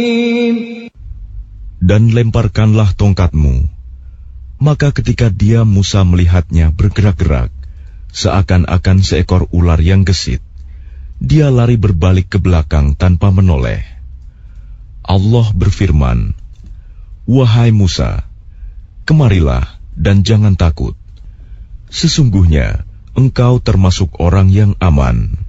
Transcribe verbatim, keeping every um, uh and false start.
Dan lemparkanlah tongkatmu. Maka ketika dia Musa melihatnya bergerak-gerak, seakan-akan seekor ular yang gesit, dia lari berbalik ke belakang tanpa menoleh. Allah berfirman, "Wahai Musa, kemarilah dan jangan takut. Sesungguhnya engkau termasuk orang yang aman."